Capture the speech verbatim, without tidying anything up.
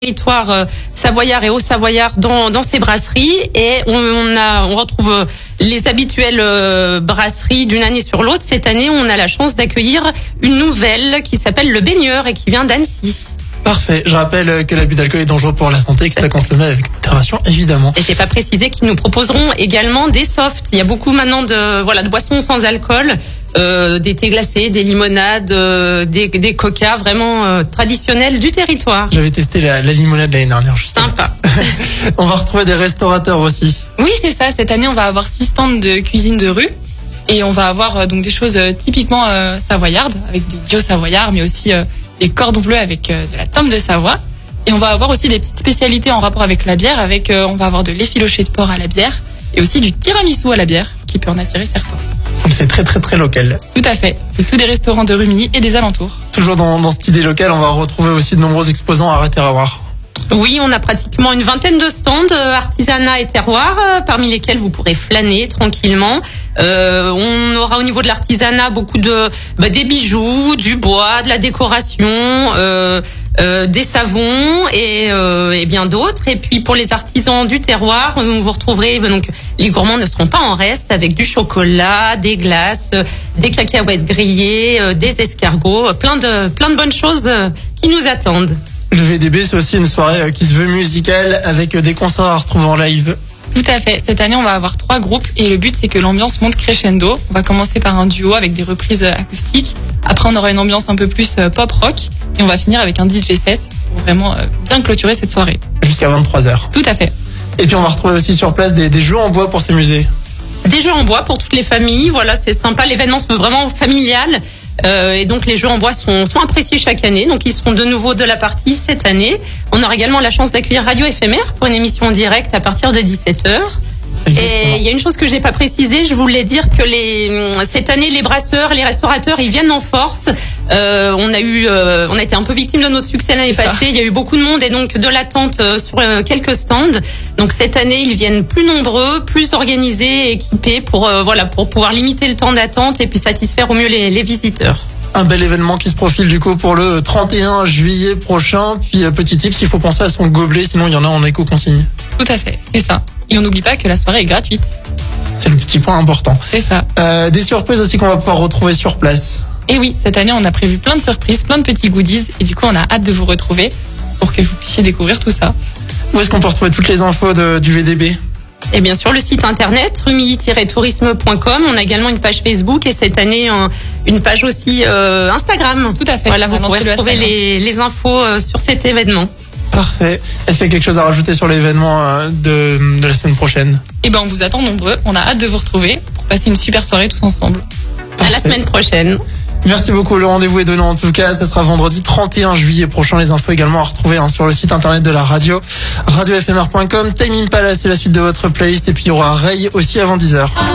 territoire euh, savoyard et haut-savoyard dans, dans ces brasseries et on, on, a, on retrouve les habituelles euh, brasseries d'une année sur l'autre. Cette année, on a la chance d'accueillir une nouvelle qui s'appelle Le Baigneur et qui vient d'Annecy. Parfait. Je rappelle que l'abus d'alcool est dangereux pour la santé et que c'est à consommer avec modération, évidemment. Et j'ai pas précisé qu'ils nous proposeront également des softs. Il y a beaucoup maintenant de voilà de boissons sans alcool, euh, des thés glacés, des limonades, euh, des, des coca vraiment euh, traditionnels du territoire. J'avais testé la, la limonade l'année dernière, justement. Sympa. On va retrouver des restaurateurs aussi. Oui, c'est ça. Cette année, on va avoir six stands de cuisine de rue. Et on va avoir euh, donc des choses euh, typiquement euh, savoyardes, avec des dios savoyards, mais aussi euh, des cordons bleus avec euh, de la tome de Savoie. Et on va avoir aussi des petites spécialités en rapport avec la bière. Avec, euh, on va avoir de l'effiloché de porc à la bière et aussi du tiramisu à la bière, qui peut en attirer certains. Donc c'est très très très local. Tout à fait. C'est tous des restaurants de Rumilly et des alentours. Toujours dans, dans cette idée locale, on va retrouver aussi de nombreux exposants à Terroir. Oui, on a pratiquement une vingtaine de stands euh, artisanat et terroir, euh, parmi lesquels vous pourrez flâner tranquillement. Euh, on aura au niveau de l'artisanat beaucoup de bah, des bijoux, du bois, de la décoration, euh, euh, des savons et, euh, et bien d'autres. Et puis pour les artisans du terroir, vous retrouverez bah, donc les gourmands ne seront pas en reste avec du chocolat, des glaces, euh, des cacahuètes grillées, euh, des escargots, euh, plein de plein de bonnes choses euh, qui nous attendent. Le V D B, c'est aussi une soirée qui se veut musicale avec des concerts à retrouver en live. Tout à fait. Cette année, on va avoir trois groupes et le but, c'est que l'ambiance monte crescendo. On va commencer par un duo avec des reprises acoustiques. Après, on aura une ambiance un peu plus pop-rock et on va finir avec un D J set pour vraiment bien clôturer cette soirée. Jusqu'à vingt-trois heures. Tout à fait. Et puis, on va retrouver aussi sur place des, des jeux en bois pour s'amuser. Des jeux en bois pour toutes les familles. Voilà, c'est sympa. L'événement se veut vraiment familial. Euh, et donc les jeux en bois sont, sont appréciés chaque année, donc ils seront de nouveau de la partie cette année. On aura également la chance d'accueillir Radio Éphémère pour une émission en direct à partir de dix-sept heures. Et il y a une chose que j'ai pas précisée, je voulais dire que les cette année les brasseurs, les restaurateurs, ils viennent en force. Euh, on a eu, euh, on a été un peu victime de notre succès l'année passée. Il y a eu beaucoup de monde et donc de l'attente euh, sur euh, quelques stands. Donc cette année, ils viennent plus nombreux, plus organisés, équipés pour euh, voilà pour pouvoir limiter le temps d'attente et puis satisfaire au mieux les, les visiteurs. Un bel événement qui se profile du coup pour le trente et un juillet prochain. Puis euh, petit tip, s'il faut penser à son gobelet, sinon il y en a en éco-consigne. Tout à fait, c'est ça. Et on n'oublie pas que la soirée est gratuite. C'est le petit point important. C'est ça. Euh, des surprises aussi qu'on va pouvoir retrouver sur place. Et oui, cette année, on a prévu plein de surprises, plein de petits goodies. Et du coup, on a hâte de vous retrouver pour que vous puissiez découvrir tout ça. Où est-ce qu'on peut retrouver toutes les infos de, du V D B ? Et bien sûr, le site internet rumilly tiret tourisme point com. On a également une page Facebook et cette année, un, une page aussi euh, Instagram. Tout à fait. Voilà, vous pourrez retrouver les, les infos euh, sur cet événement. Parfait. Est-ce qu'il y a quelque chose à rajouter sur l'événement de, de la semaine prochaine ? Eh ben, on vous attend nombreux. On a hâte de vous retrouver pour passer une super soirée tous ensemble. Parfait. À la semaine prochaine. Merci beaucoup. Le rendez-vous est donné en tout cas. Ça sera vendredi trente et un juillet prochain. Les infos également à retrouver hein, sur le site internet de la radio, radio f m r point com. Time Impala, c'est la suite de votre playlist. Et puis il y aura Ray aussi avant dix heures.